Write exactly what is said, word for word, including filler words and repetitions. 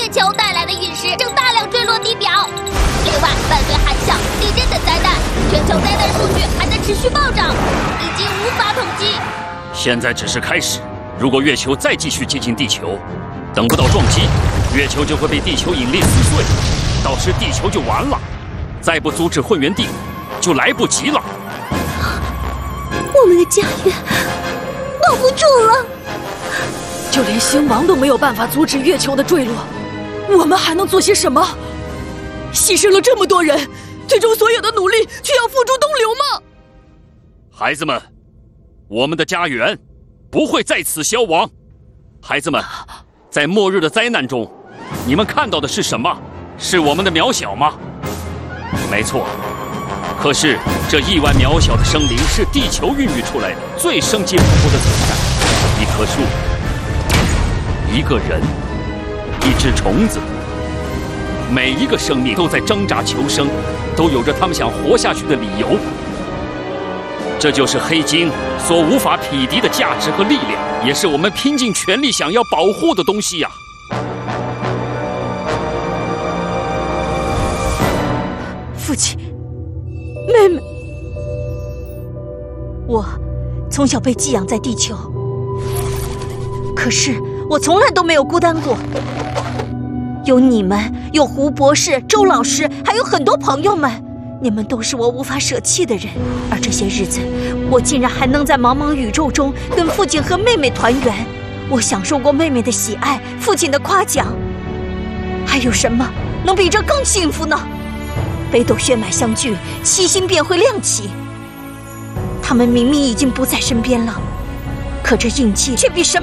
球带来的陨石正大量坠落地表。另外，伴随海啸、地震的灾难，全球灾难数据还在持续暴涨，已经无法统计。 现在只是开始，如果月球再继续接近地球，等不到撞击，月球就会被地球引力撕碎，到时地球就完了。再不阻止混元地，就来不及了。 我们的家园保不住了。 就连星王都没有办法阻止月球的坠落，我们还能做些什么？牺牲了这么多人，最终所有的努力却要付诸东流吗？ 孩子们，我们的家园不会在此消亡。孩子们，在末日的灾难中，你们看到的是什么？是我们的渺小吗？没错。可是这亿万渺小的生灵是地球孕育出来的最生机勃勃的存在。一棵树，一个人，一只虫子，每一个生命都在挣扎求生，都有着他们想活下去的理由。这就是黑金所无法匹敌的价值和力量，也是我们拼尽全力想要保护的东西呀！ 父亲，妹妹，我从小被寄养在地球，可是我从来都没有孤单过。有你们，有胡博士、周老师，还有很多朋友们，你们都是我无法舍弃的人。而这些日子，我竟然还能在茫茫宇宙中跟父亲和妹妹团圆。我享受过妹妹的喜爱，父亲的夸奖，还有什么能比这更幸福呢？北斗血脉相聚，七星便会亮起。他们明明已经不在身边了，可这印记却比什么